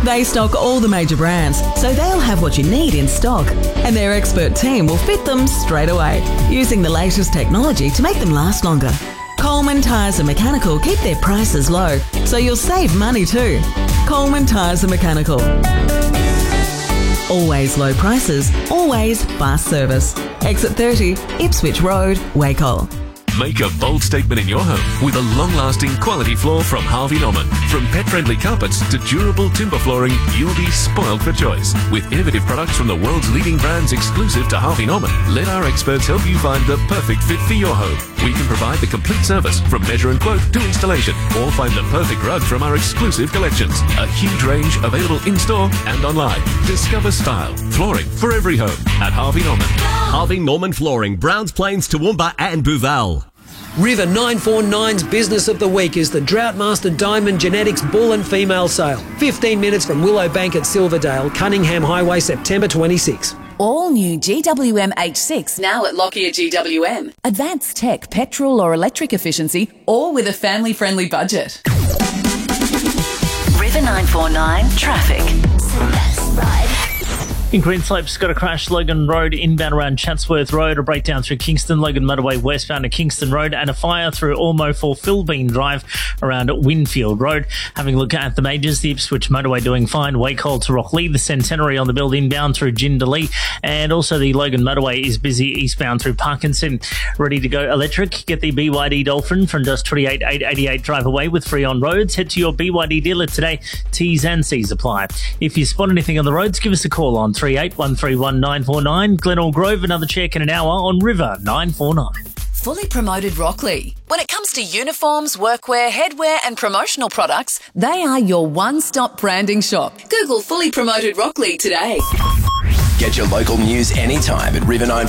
They stock all the major brands, so they'll have what you need in stock. And their expert team will fit them straight away, using the latest technology to make them last longer. Coleman Tyres and Mechanical keep their prices low, so you'll save money too. Coleman Tyres and Mechanical. Always low prices, always fast service. Exit 30, Ipswich Road, Wacol. Make a bold statement in your home with a long-lasting quality floor from Harvey Norman. From pet-friendly carpets to durable timber flooring, you'll be spoiled for choice. With innovative products from the world's leading brands exclusive to Harvey Norman, let our experts help you find the perfect fit for your home. We can provide the complete service from measure and quote to installation, or find the perfect rug from our exclusive collections. A huge range available in-store and online. Discover style, flooring for every home at Harvey Norman. Harvey Norman Flooring, Browns Plains, Toowoomba and Booval. River 949's Business of the Week is the Droughtmaster Diamond Genetics Bull and Female Sale. 15 minutes from Willowbank at Silverdale, Cunningham Highway, September 26. All new GWM H6 now at Lockyer GWM. Advanced tech, petrol or electric efficiency, all with a family-friendly budget. River 949 traffic. In Greenslope's got a crash, Logan Road inbound around Chatsworth Road, a breakdown through Kingston, Logan Motorway westbound to Kingston Road, and a fire through Ormo for Philbeen Drive around Winfield Road. Having a look at the majors, the Ipswich Motorway doing fine, Wacol to Rockley, the Centenary on the build inbound through Jindalee, and also the Logan Motorway is busy eastbound through Parkinson. Ready to go electric? Get the BYD Dolphin from just 28,888 drive away with free on roads. Head to your BYD dealer today. T's and C's apply. If you spot anything on the roads, give us a call on 38131949. Glenelg Grove, another check in an hour on River 949. Fully Promoted Rockley. When it comes to uniforms, workwear, headwear and promotional products, they are your one-stop branding shop. Google Fully Promoted Rockley today. Get your local news anytime at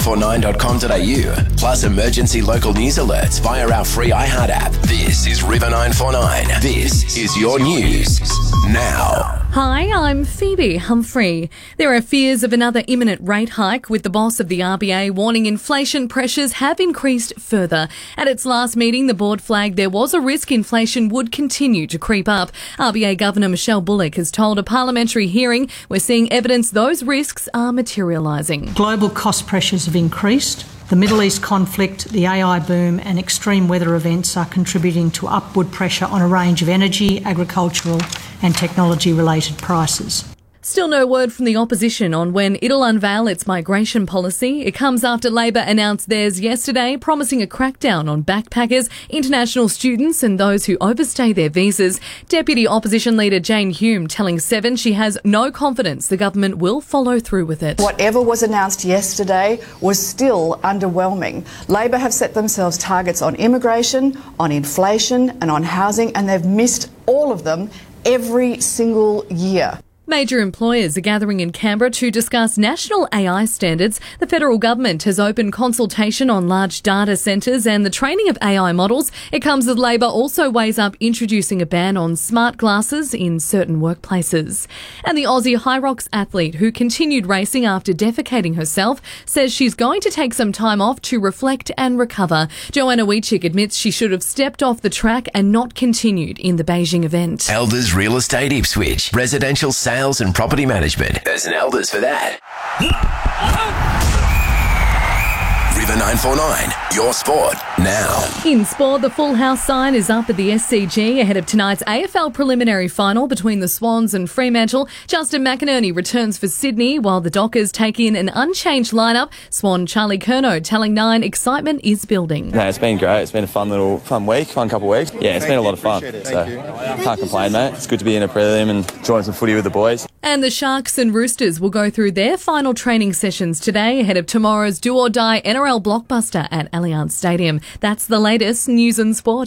river949.com.au. Plus emergency local news alerts via our free iHeart app. This is River 949. This is your news now. Hi, I'm Phoebe Humphrey. There are fears of another imminent rate hike, with the boss of the RBA warning inflation pressures have increased further. At its last meeting, the board flagged there was a risk inflation would continue to creep up. RBA Governor Michelle Bullock has told a parliamentary hearing, "We're seeing evidence those risks are materialising." Global cost pressures have increased. The Middle East conflict, the AI boom and extreme weather events are contributing to upward pressure on a range of energy, agricultural and technology-related prices. Still no word from the opposition on when it'll unveil its migration policy. It comes after Labor announced theirs yesterday, promising a crackdown on backpackers, international students and those who overstay their visas. Deputy Opposition Leader Jane Hume telling Seven she has no confidence the government will follow through with it. Whatever was announced yesterday was still underwhelming. Labor have set themselves targets on immigration, on inflation and on housing, and they've missed all of them every single year. Major employers are gathering in Canberra to discuss national AI standards. The federal government has opened consultation on large data centres and the training of AI models. It comes as Labor also weighs up introducing a ban on smart glasses in certain workplaces. And the Aussie High Rocks athlete who continued racing after defecating herself says she's going to take some time off to reflect and recover. Joanna Weechik admits she should have stepped off the track and not continued in the Beijing event. Elders Real Estate Ipswich. Residential sales and property management. There's an Elders for that. River 949, your sport now. In sport, the Full House sign is up at the SCG ahead of tonight's AFL preliminary final between the Swans and Fremantle. Justin McInerney returns for Sydney while the Dockers take in an unchanged lineup. Swan Charlie Curnow telling Nine excitement is building. No, it's been great. It's been a fun week, fun couple of weeks. Yeah, it's been a lot of fun. So can't complain, mate. It's good to be in a prelim and enjoying some footy with the boys. And the Sharks and Roosters will go through their final training sessions today ahead of tomorrow's do or die NRL blockbuster at Allianz Stadium. That's the latest news and sport.